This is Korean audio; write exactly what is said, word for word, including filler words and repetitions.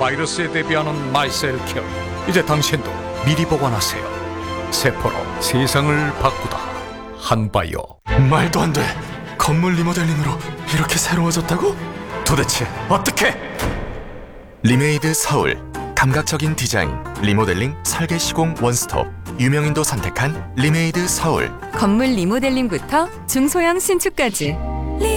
바이러스에 대비하는 마이셀 케어. 이제 당신도 미리 보관하세요. 세포로 세상을 바꾸다. 한바이오. 말도 안 돼. 건물 리모델링으로 이렇게 새로워졌다고? 도대체 어떻게? 리메이드 서울. 감각적인 디자인, 리모델링, 설계 시공 원스톱. 유명인도 선택한 리메이드 서울. 건물 리모델링부터 중소형 신축까지